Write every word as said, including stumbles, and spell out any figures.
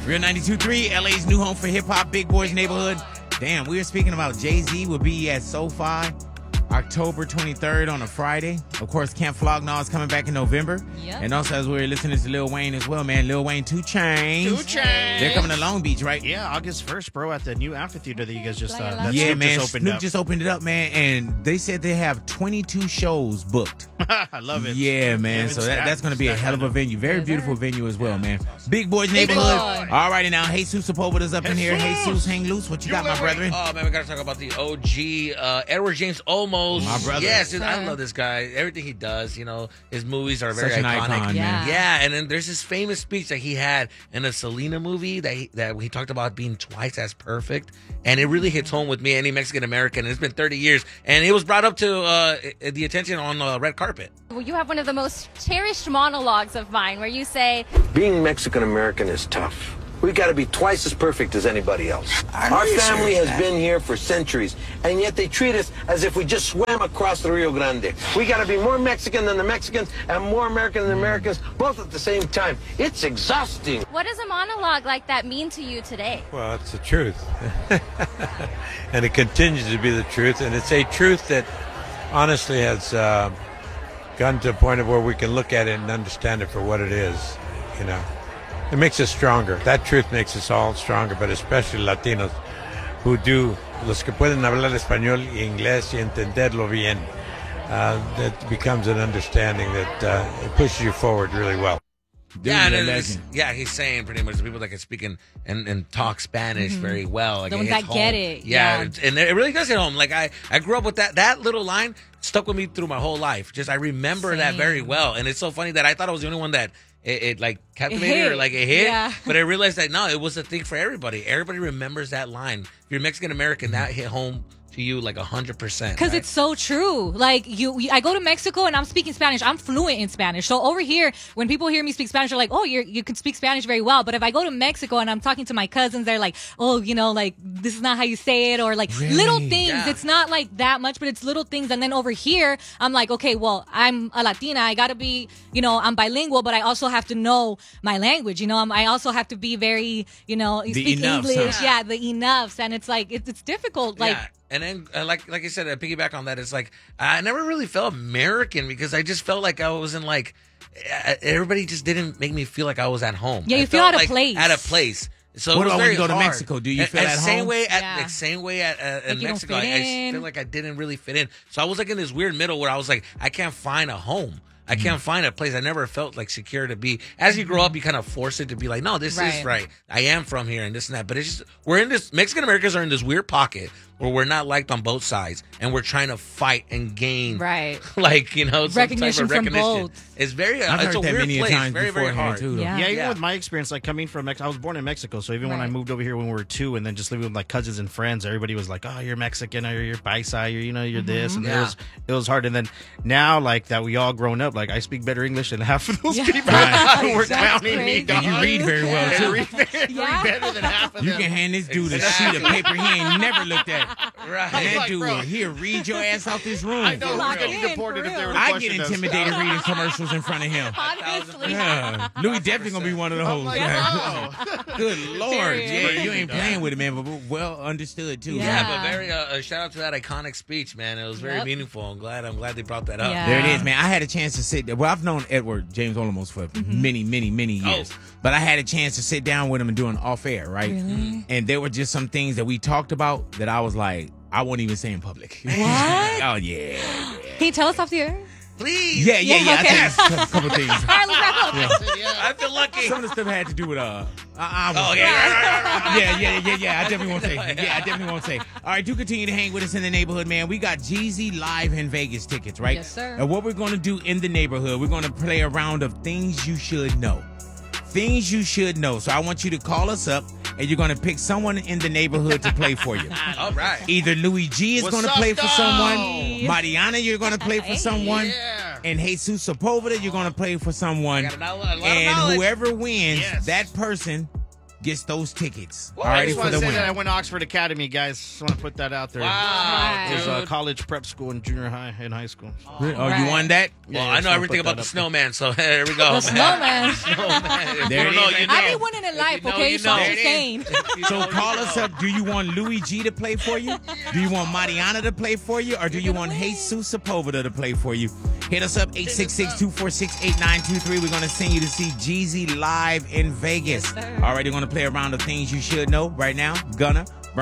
Real ninety-two point three, L A's new home for hip-hop, Big Boys Neighborhood. Damn, we were speaking about Jay-Z will be at SoFi October twenty-third on a Friday. Of course, Camp Flog Gnaw is coming back in November. Yep. And also, as we were listening to Lil Wayne as well, man, Lil Wayne, Two Chainz. Two Chainz. They're coming to Long Beach, right? Yeah, August first, bro, at the new amphitheater that you guys just, uh, that yeah, Snoop man, just opened Snoop up. just opened it up, man, and they said they have twenty-two shows booked. I love it. Yeah, man. Yeah, so it's that, stacked. that's going to be a Stacked hell of a right now. venue. Very Yes, beautiful sir. venue as well, man. Big Boys Big Neighborhood. boy. All righty now. Jesus Sepulveda's up in here. Jesus. Jesus, hang loose. What you got, my brethren? Oh, man, we got to talk about the O G, uh, Edward James Olmos. My brother. Yes, dude, I Sir. love this guy. Everything he does, you know, his movies are very Such an iconic. icon, Yeah. man. Yeah, and then there's this famous speech that he had in a Selena movie that he, that he talked about being twice as perfect, and it really hits home with me, any Mexican American. It's been thirty years, and it was brought up to uh, the attention on the red carpet. Well, you have one of the most cherished monologues of mine where you say, Being Mexican American is tough. We got to be twice as perfect as anybody else. Our family has been here for centuries, and yet they treat us as if we just swam across the Rio Grande. We got to be more Mexican than the Mexicans and more American than the Americans, both at the same time. It's exhausting. what does a monologue like that mean to you today? Well, it's the truth. And it continues to be the truth. And it's a truth that honestly has uh, gotten to a point of where we can look at it and understand it for what it is, you know. It makes us stronger. That truth makes us all stronger, but especially Latinos who do, los que pueden hablar español y inglés y entenderlo bien. Uh, that becomes an understanding that uh, it pushes you forward really well. Dude, yeah, and you're a it's- legend. yeah, he's saying pretty much the people that can speak and, and, and talk Spanish very well. Like, The it ones hits that get home. it, Yeah, yeah. it's- and it really does hit home. Like, I, I grew up with that. That little line stuck with me through my whole life. Just, I remember that very Same. well. And it's so funny that I thought I was the only one that it, it like, captivated hit. or, like, it hit. Yeah. But I realized that, no, it was a thing for everybody. Everybody remembers that line. If you're Mexican-American, that hit home to you like one hundred percent. Because right? it's so true. Like you, I go to Mexico and I'm speaking Spanish. I'm fluent in Spanish. So over here, when people hear me speak Spanish, they're like, "Oh, you you can speak Spanish very well." But if I go to Mexico and I'm talking to my cousins, they're like, "Oh, you know, like this is not how you say it," or like Really? little things. Yeah. It's not like that much, but it's little things. And then over here, I'm like, okay, well, I'm a Latina. I gotta be, you know, I'm bilingual, but I also have to know my language. You know, I'm, I also have to be very, you know, The speak enoughs, English. huh? Yeah, the enoughs, and it's like it's it's difficult. Like. yeah. And then, uh, like like I said, I piggyback on that. It's like I never really felt American because I just felt like I was in like uh, everybody just didn't make me feel like I was at home. Yeah, I you feel felt out of like place. Out of place. So What it was about when very you go to hard. Mexico? Do you And- feel and at same home? way at Yeah. like, same way at uh, in you don't Mexico? I, fit I in. feel like I didn't really fit in. So I was like in this weird middle where I was like, I can't find a home. I Mm-hmm. can't find a place. I never felt like secure to be. As you grow up, you kind of force it to be like, no, this is Right. right. I am from here and this and that. But it's just we're in this. Mexican Americans are in this weird pocket where we're not liked on both sides, and we're trying to fight and gain, Right. like you know, some Recognition type of from recognition. both. It's very. Uh, I've it's heard a that weird many place. times Very very beforehand, hard. too, though. Yeah. Yeah, even Yeah. with my experience, like coming from Mexico, I was born in Mexico, so even when I Right. moved over here when we were two, and then just living with like cousins and friends, everybody was like, "Oh, you're Mexican, or you're paisa, you're you know, you're this," and Yeah. it was it was hard. And then now, like that, we all grown up. Like I speak better English than half of those Yeah. people Right. who were That's clowning me. crazy. Dog. And you read very well, I too. read, very- Yeah. read better than half of You them. can hand this dude a sheet of paper he ain't never looked at. Right. And that Like, dude bro. will he'll read your ass out this room. I know Lock we're getting in, for deported if they real. were to I get question us. intimidated reading commercials in front of him. Obviously. Yeah. Louis definitely gonna be one of those. Like, Yeah. oh. Good lord, Serious. yeah, you ain't playing with it, man, but well understood too. Yeah, Yeah. but very uh, a shout out to that iconic speech, man. It was very Yep. meaningful. I'm glad. I'm glad they brought that up. Yeah. There it is, man. I had a chance to sit there. Well, I've known Edward James Olmos for many, many, many years. Oh. But I had a chance to sit down with him and do an off air, right? Really? And there were just some things that we talked about that I was like, I won't even say in public. What? Oh, yeah. Can you tell us off the air? Please. Yeah, yeah, Yeah, yeah. okay. I think it's a couple things. All right, let's wrap up. I feel lucky. Some of the stuff had to do with, uh, I, I was, Oh, yeah. yeah, yeah, yeah, yeah. I definitely won't say. Yeah, I definitely won't say. All right, do continue to hang with us in the neighborhood, man. We got Jeezy live in Vegas tickets, right? Yes, sir. And what we're going to do in the neighborhood, we're going to play a round of things you should know. Things you should know. So I want you to call us up, and you're going to pick someone in the neighborhood to play for you. All right. Either Louis G is What's going to up, play for dog? someone, Mariana, you're going to play for Hey. someone, Yeah. and Jesus Sepulveda, you're going to play for someone. I got a lot- a lot of And knowledge. whoever wins, Yes. that person gets those tickets. Well, All I righty just for want the to say that I win. went to Oxford Academy, guys. Just want to put that out there. Wow, It was a dude. college prep school in junior high and high school. Oh, you Right. won that? Well, Yeah, I just know wanna everything put about that the up there. snowman, so here we go. The man. snowman. Snowman. If There you it don't know, is. you I know. be winning a life, you know, okay? you So I'm know. just saying. So call us up. Do you want Louis G to play for you? Do you want Mariana to play for you? Or do you want Jesus Sepulveda to play for you? Hit us up, eight six six, two four six, eight nine two three. We're going to send you to see Jeezy live in Vegas. Yes, sir. All right, we're going to play around the things you should know right now. Gunna.